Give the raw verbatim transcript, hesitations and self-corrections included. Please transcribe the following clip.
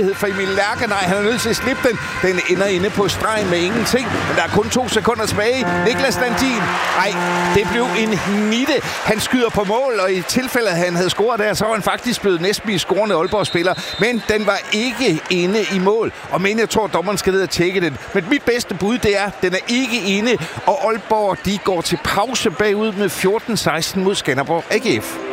mulighed for Emil Lærke. Nej, han er nødt til at slippe den. Den ender inde på stregen med ingenting. Men der er kun to sekunder tilbage. Niklas Landin. Nej, det blev en nitte. Han skyder på mål, og i tilfælde, at han havde scoret der, så var han faktisk blevet næsten scorende Aalborg-spiller. Men den var ikke inde i mål. Og men jeg tror, at dommeren skal ned og tjekke den. Men mit bedste bud, det er, at den er ikke inde. Og Aalborg, de går til pause bagud med fjorten seksten mod Skanderborg A G F.